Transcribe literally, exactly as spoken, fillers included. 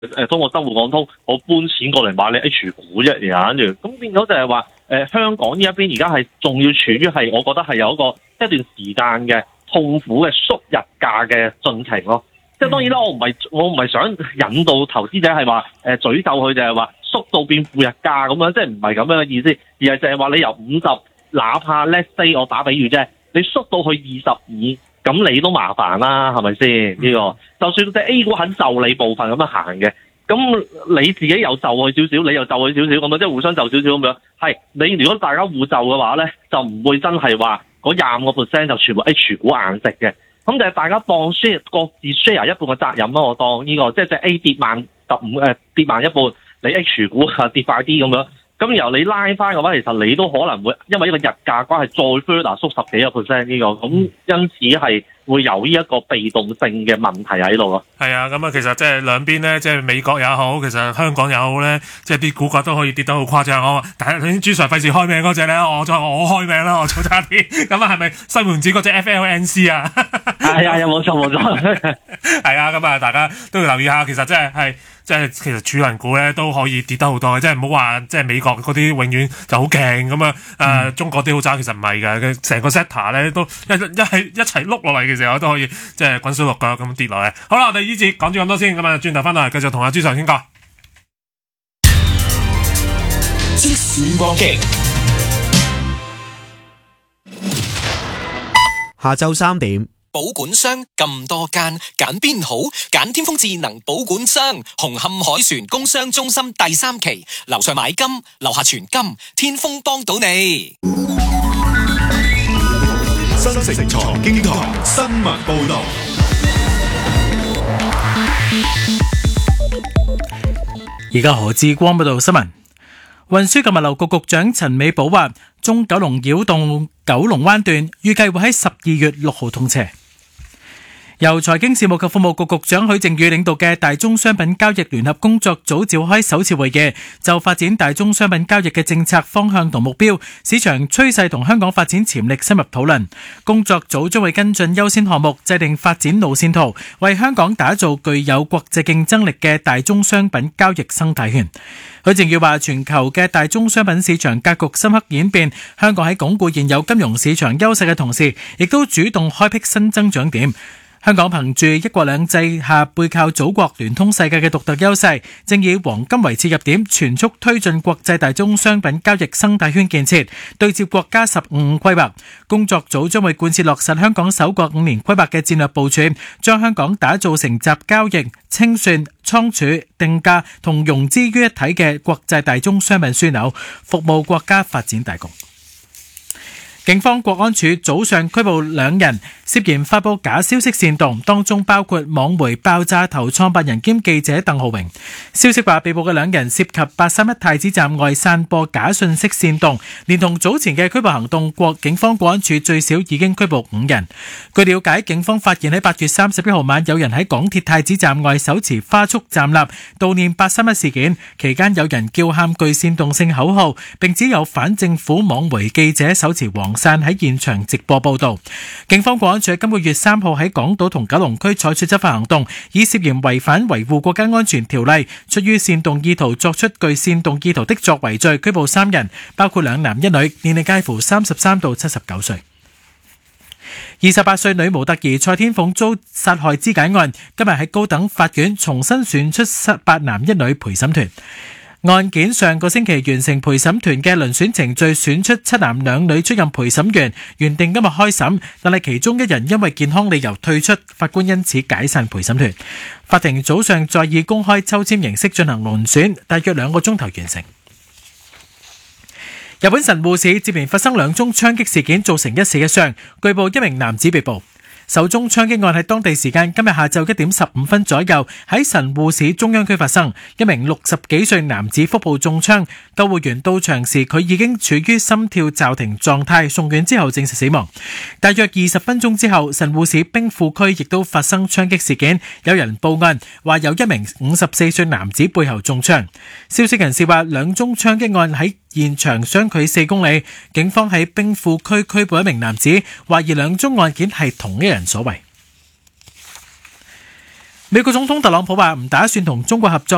誒通過生活港通，我搬錢過嚟買你 H 股啫，而跟住咁變咗就係話誒香港呢一邊而家係仲要處於係，我覺得係有一個一段時間嘅痛苦嘅縮日價嘅進程咯。即係當然啦，我唔係我唔係想引導投資者係話誒詛咒佢，就係話縮到變負日價咁樣，即係唔係咁樣嘅意思，而係就係話你由五十，哪怕 let's say 我打比喻啫，你縮到去二十五。咁你都麻煩啦，係咪先？呢、這個就算隻 A 股肯就你部分咁樣行嘅，咁你自己又就佢少少，你又就佢少少咁樣，即係互相就少少咁樣。係你如果大家互就嘅話咧，就唔會真係話嗰廿五個 percent 就全部 H 股硬食嘅。咁就係大家當 share 各自 share 一半嘅責任咯。我當呢、這個即係隻 A 跌萬十五誒跌萬一半，你 H 股啊跌快啲咁樣。咁由你拉翻嘅話，其實你都可能會因為呢個日價關係再 further 縮十幾個 percent 呢個，咁因此係會有呢一個被動性嘅問題喺度咯。 係啊，咁啊，其實即係兩邊咧，即係美國也好，其實香港也好咧，即係啲股價都可以跌得好誇張。我但係頭先朱 Sir 費事開名嗰隻咧，我再我開名啦，我早差啲。咁啊，係咪西門子嗰隻 F L N C 啊？ 係啊，有冇錯冇錯。 係啊，咁啊，大家都要留意下，其實即係係。即係其實儲能股咧都可以跌得好多嘅，即係唔好話即係美國嗰啲永遠就好勁咁啊！誒、呃嗯，中國啲好渣，其實唔係嘅，佢成個 sector 咧都一一係一齊碌落嚟嘅時候都可以即係滾水淥腳咁跌落嚟。好啦，我哋呢節講咗咁多先，咁啊轉頭翻嚟繼續同阿朱 Sir 傾過。 即時光機， 下晝三點。 保管商咁多間，揀邊好？揀天風智能保管商，紅磡海船工商中心第三期，樓上買金，樓下存金，天風幫到你。 新城財經台新聞報道。 而家何志光報道新聞。運輸及物流局局長陳美寶話，中九龍繞道九龍灣段預計會喺十二月六號通車。由財經事務及服務局局長許正宇領導嘅大宗商品交易聯合工作組召開首次會議，就發展大宗商品交易嘅政策方向同目標、市場趨勢同香港發展潛力深入討論。工作組將會跟進優先項目，制定發展路線圖，為香港打造具有國際競爭力嘅大宗商品交易生態圈。許正宇話，全球嘅大宗商品市場格局深刻演變，香港喺鞏固現有金融市場優勢嘅同時，亦都主動開闢新增長點。香港憑住一國兩制下背靠祖國聯通世界嘅獨特優勢，正以黃金為切入點，全速推進國際大宗商品交易生態圈建設，對接國家十五規劃。工作組將會貫徹落實香港首個五年規劃嘅戰略部署，將香港打造成集交易、清算、倉儲、定價同融資於一體嘅國際大宗商品樞紐，服務國家發展大局。警方國安處早上拘捕兩人，涉嫌發佈假消息煽動，當中包括網媒爆炸頭創辦人兼記者鄧浩榮。消息話，被捕嘅兩人涉及八三一太子站外散播假信息煽動，連同早前嘅拘捕行動，國警方國安處最少已經拘捕五人。據了解，警方發現喺八月三十一號晚有人喺港鐵太子站外手持花束站立悼念八三一事件，期間有人叫喊具煽動性口號，並指有反政府網媒記者手持黃傘喺現場直播報道。警方國安處今個月三號喺港島同九龍區採取執法行動，以涉嫌違反維護國家安全條例，出於煽動意圖作出具煽動意圖的作為罪，拘捕三人，包括兩男一女，年齡介乎三十三到七十九歲。二十八歲女模特兒蔡天鳳遭殺害肢解案，今日喺高等法院重新選出八男一女陪審團。案件上個星期完成陪審團嘅遴選程序，選出七男兩女出任陪審員，原定今日開審，但係其中一人因為健康理由退出，法官因此解散陪審團。法庭早上再以公開抽籤形式進行遴選，大約兩個鐘頭完成。日本神戶市接連發生兩宗槍擊事件，造成一死一傷，據報一名男子被捕。首宗槍擊案喺當地時間今日下晝一點十五分左右喺神戶市中央區發生，一名六十幾歲男子腹部中槍，救護員到場時佢已經處於心跳驟停狀態，送院之後證實死亡。大約二十分鐘之後，神戶市兵庫區亦都發生槍擊事件，有人報案話有一名五十四歲男子背後中槍。消息人士話兩宗槍擊案喺現場相距四公里，警方喺兵庫區拘捕一名男子，懷疑兩宗案件係同一人所為。美國總統特朗普話唔打算同中國合作